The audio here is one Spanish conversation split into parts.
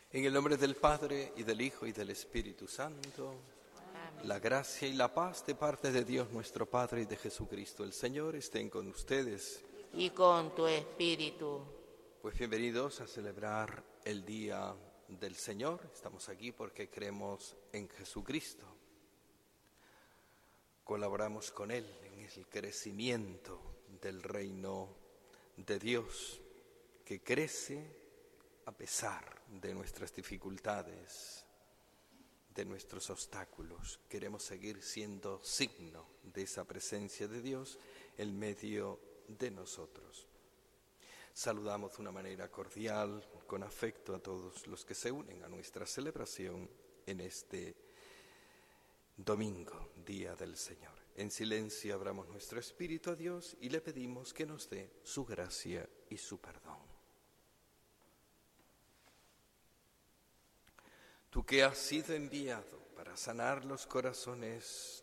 En el nombre del Padre, y del Hijo, y del Espíritu Santo, amén. La gracia y la paz de parte de Dios nuestro Padre y de Jesucristo el Señor estén con ustedes. Y con tu espíritu. Pues bienvenidos a celebrar el Día del Señor. Estamos aquí porque creemos en Jesucristo. Colaboramos con Él en el crecimiento del reino de Dios, que crece a pesar de nuestras dificultades, de nuestros obstáculos. Queremos seguir siendo signo de esa presencia de Dios en medio de nosotros. Saludamos de una manera cordial, con afecto, a todos los que se unen a nuestra celebración en este domingo, Día del Señor. En silencio abramos nuestro espíritu a Dios y le pedimos que nos dé su gracia y su perdón. Tú que has sido enviado para sanar los corazones,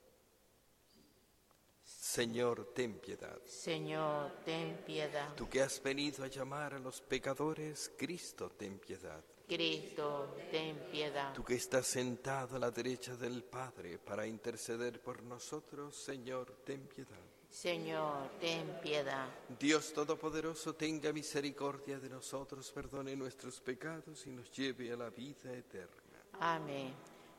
Señor, ten piedad. Señor, ten piedad. Tú que has venido a llamar a los pecadores, Cristo, ten piedad. Cristo, ten piedad. Tú que estás sentado a la derecha del Padre para interceder por nosotros, Señor, ten piedad. Señor, ten piedad. Dios Todopoderoso, tenga misericordia de nosotros, perdone nuestros pecados y nos lleve a la vida eterna. Amén.